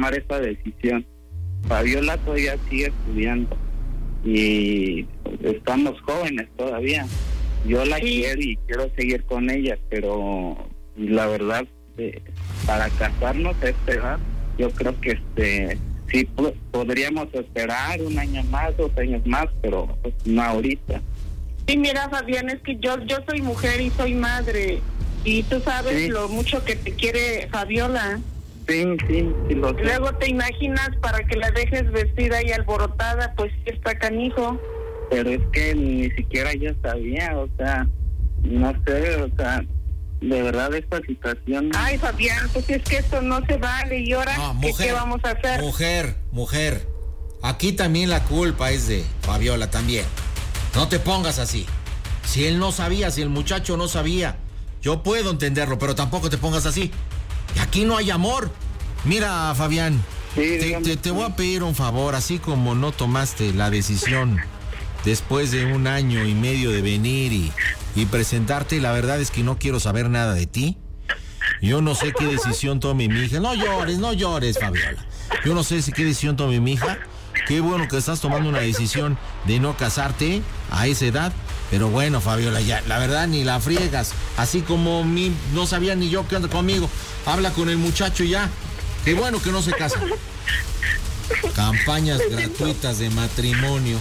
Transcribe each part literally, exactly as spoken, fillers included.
tomar esa decisión. Fabiola todavía sigue estudiando y estamos jóvenes todavía. Yo la sí. quiero y quiero seguir con ella, pero la verdad, eh, para casarnos a esta edad, yo creo que este sí po- podríamos esperar un año más, dos años más, pero pues, no ahorita. Sí, mira, Fabián, es que yo yo soy mujer y soy madre, y tú sabes sí. lo mucho que te quiere Fabiola. Sí, sí, sí lo sé. Luego te imaginas para que la dejes vestida y alborotada, pues está canijo. Pero es que ni siquiera yo sabía, o sea, no sé, o sea, de verdad esta situación... Ay, Fabián, pues es que esto no se vale, y ahora, no, mujer, ¿qué, ¿qué vamos a hacer? Mujer, mujer, aquí también la culpa es de Fabiola también. No te pongas así. Si él no sabía, si el muchacho no sabía, yo puedo entenderlo, pero tampoco te pongas así. Y aquí no hay amor. Mira, Fabián, sí, te, te, te voy a pedir un favor, así como no tomaste la decisión después de un año y medio de venir y, y presentarte, la verdad es que no quiero saber nada de ti. Yo no sé qué decisión tome mi hija. No llores, no llores, Fabiola. Yo no sé si qué decisión tome mi hija. Qué bueno que estás tomando una decisión de no casarte a esa edad. Pero bueno, Fabiola, ya, la verdad ni la friegas. Así como mi, no sabía ni yo qué onda conmigo. Habla con el muchacho ya. Qué bueno que no se casa. Campañas gratuitas de matrimonio.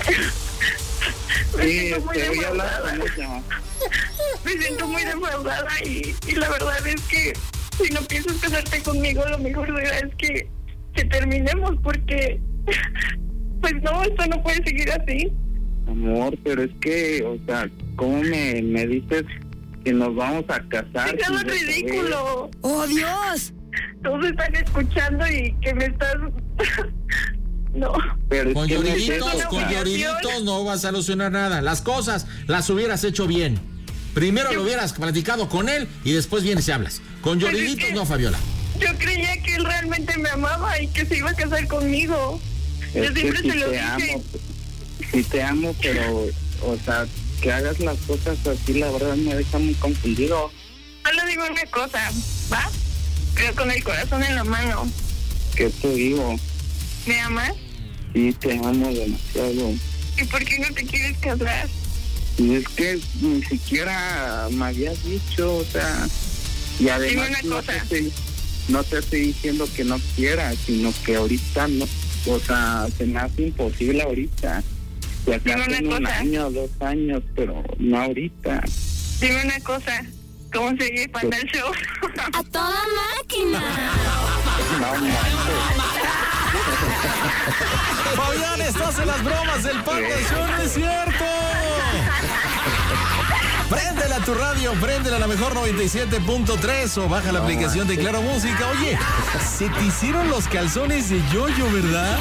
Me siento muy defraudada. Me siento muy defraudada y, y la verdad es que si no piensas casarte conmigo, lo mejor será es que, que terminemos porque pues no, esto no puede seguir así. Amor, pero es que, o sea, ¿cómo me, me dices que nos vamos a casar? Es ridículo. ¡Oh, Dios! Todos están escuchando y que me estás... No. Pero con es que lloriditos, no con lloriditos no vas a solucionar nada. Las cosas las hubieras hecho bien. Primero yo, lo hubieras platicado con él y después vienes y hablas. Con lloriditos es que no, Fabiola. Yo creía que él realmente me amaba y que se iba a casar conmigo. Es yo siempre que se sí lo te dije. Amo, sí te amo, pero, o sea, que hagas las cosas así, la verdad me deja muy confundido. Solo digo una cosa, ¿va? Pero con el corazón en la mano. ¿Qué te digo? ¿Me amas? Sí, te amo demasiado. ¿Y por qué no te quieres casar? Y es que ni siquiera me habías dicho, o sea, y además una no, cosa. te estoy, no te estoy diciendo que no quiera, sino que ahorita no, o sea, se me hace imposible ahorita. Si acaso en un año, dos años, pero no ahorita. Dime una cosa, ¿cómo sigue para el show? ¡A toda máquina! No, manches. Fabián, estás en las bromas del Panda Show, no es cierto. Préndela a tu radio, préndela a la mejor noventa y siete punto tres o baja la no, aplicación de Claro Música. Oye, se te hicieron los calzones de Yoyo, ¿verdad?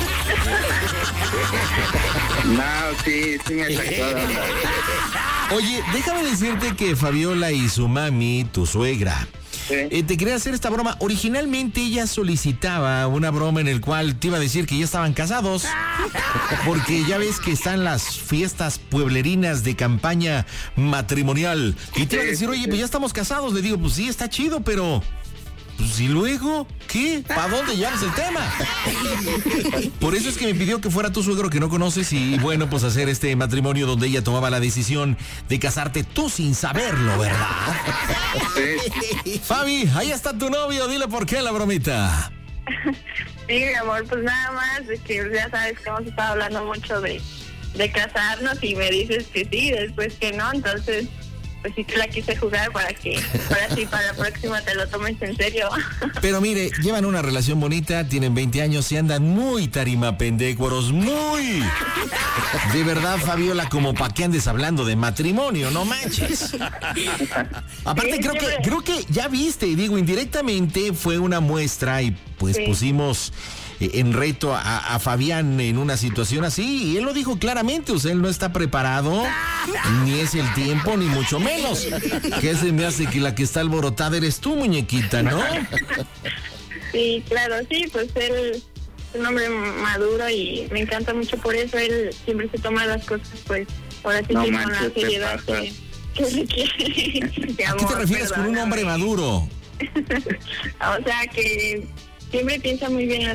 No, sí, sí me sacó. Oye, déjame decirte que Fabiola y su mami, tu suegra, sí. eh, te quería hacer esta broma. Originalmente ella solicitaba una broma en el cual te iba a decir que ya estaban casados, porque ya ves que están las fiestas pueblerinas de campaña matrimonial. Y te iba a decir, oye, pues ya estamos casados. Le digo, pues sí, está chido, pero... Pues, ¿y luego? ¿Qué? ¿Para dónde llevas el tema? Por eso es que me pidió que fuera tu suegro que no conoces y bueno, pues hacer este matrimonio donde ella tomaba la decisión de casarte tú sin saberlo, ¿verdad? Sí. Fabi, ahí está tu novio, dile por qué la bromita. Sí, mi amor, pues nada más, de que ya sabes que hemos estado hablando mucho de, de casarnos y me dices que sí, después que no, entonces... Pues sí te la quise jugar para que, para sí, para la próxima te lo tomes en serio. Pero mire, llevan una relación bonita, tienen veinte años y andan muy tarimapendécuaros, muy. De verdad, Fabiola, como pa' que andes hablando de matrimonio, no manches. Aparte, sí, creo que, creo que ya viste, digo, indirectamente fue una muestra y pues sí. pusimos... en reto a, a Fabián en una situación así y él lo dijo claramente, o sea, él no está preparado, ni es el tiempo, ni mucho menos. Que se me hace que la que está alborotada eres tú, muñequita, ¿no? Sí, claro, sí, pues él es un hombre maduro y me encanta mucho por eso, él siempre se toma las cosas, pues, ahora sí no que manches, con la seriedad que, que requiere. ¿A qué te refieres con un hombre maduro? O sea, que siempre piensa muy bien las